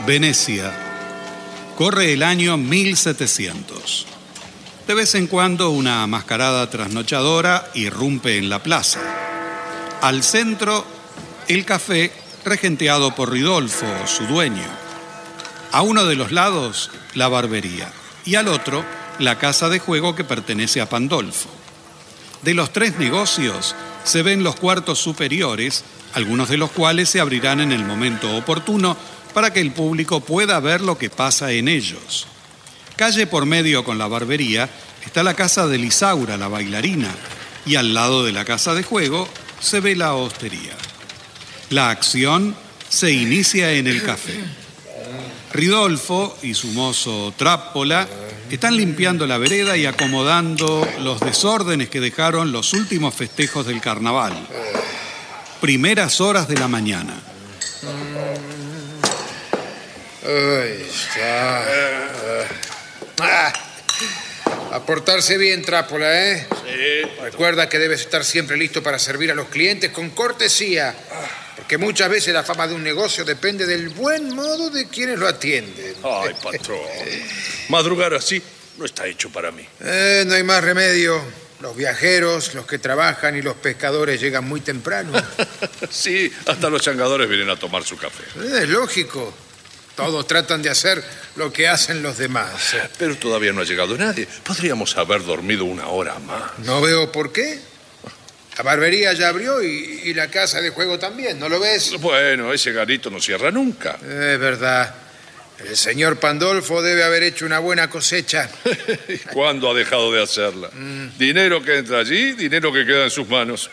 Venecia. Corre el año 1700. De vez en cuando una mascarada trasnochadora irrumpe en la plaza. Al centro, el café regenteado por Ridolfo, su dueño. A uno de los lados, la barbería. Y al otro, la casa de juego que pertenece a Pandolfo. De los tres negocios, se ven los cuartos superiores, algunos de los cuales se abrirán en el momento oportuno para que el público pueda ver lo que pasa en ellos. Calle por medio con la barbería está la casa de Lisaura, la bailarina, y al lado de la casa de juego se ve la hostería. La acción se inicia en el café. Ridolfo y su mozo Trappola están limpiando la vereda y acomodando los desórdenes que dejaron los últimos festejos del carnaval. Primeras horas de la mañana. A portarse bien, Trappola, ¿eh? Sí. Recuerda que debes estar siempre listo para servir a los clientes con cortesía, porque muchas veces la fama de un negocio depende del buen modo de quienes lo atienden. Ay, patrón. Madrugar así no está hecho para mí. No hay más remedio. Los viajeros, los que trabajan y los pescadores llegan muy temprano. Sí, hasta los changadores vienen a tomar su café. Es lógico. Todos tratan de hacer lo que hacen los demás. Pero todavía no ha llegado nadie. Podríamos haber dormido una hora más. No veo por qué. La barbería ya abrió y la casa de juego también, ¿no lo ves? Bueno, ese garito no cierra nunca. Es verdad. El señor Pandolfo debe haber hecho una buena cosecha. ¿Y cuándo ha dejado de hacerla? Dinero que entra allí, dinero que queda en sus manos.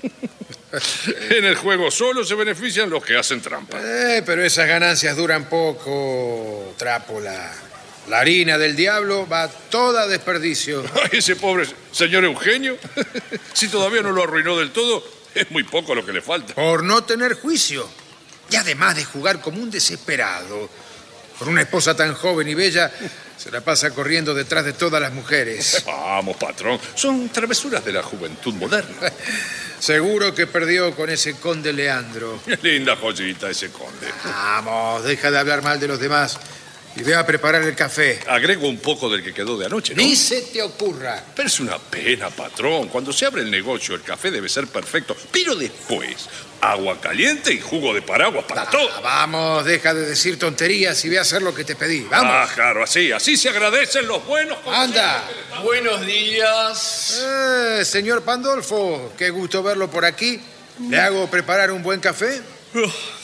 En el juego solo se benefician los que hacen trampa. Pero esas ganancias duran poco, Trappola. La harina del diablo va toda a desperdicio. Ay, ese pobre señor Eugenio. Si todavía no lo arruinó del todo, es muy poco lo que le falta. Por no tener juicio. Y además de jugar como un desesperado. Con una esposa tan joven y bella, se la pasa corriendo detrás de todas las mujeres. Vamos, patrón. Son travesuras de la juventud moderna. Seguro que perdió con ese conde Leandro. Linda joyita ese conde. Vamos, deja de hablar mal de los demás y ve a preparar el café. Agrego un poco del que quedó de anoche, ¿no? Ni se te ocurra. Pero es una pena, patrón. Cuando se abre el negocio, el café debe ser perfecto. Pero después, agua caliente y jugo de paraguas para todo. Vamos, deja de decir tonterías y ve a hacer lo que te pedí. Vamos. Ah, claro, así se agradecen los buenos consejos. Anda. Buenos días. Señor Pandolfo, qué gusto verlo por aquí. ¿Le hago preparar un buen café?